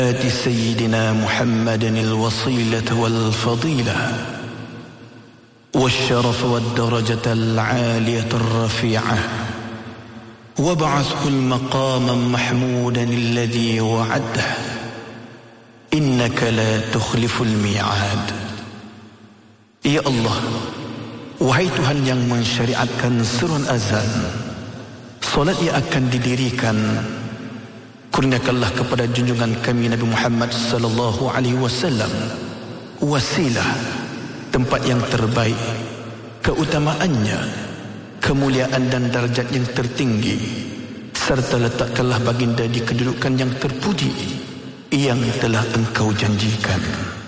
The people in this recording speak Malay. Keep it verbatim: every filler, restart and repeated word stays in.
آت سيدنا محمد الوصيلة والفضيلة والشرف والدرجة العالية الرفيعة وابعثه المقام محمودا الذي وعده إنك لا تخلف الميعاد. Ya Allah, wahai Tuhan yang mensyariatkan seruan azan, solat yang akan didirikan, kurniakanlah kepada junjungan kami Nabi Muhammad sallallahu alaihi wasallam wasilah, tempat yang terbaik, keutamaannya, kemuliaan dan darjat yang tertinggi, serta letakkanlah baginda di kedudukan yang terpuji yang telah Engkau janjikan.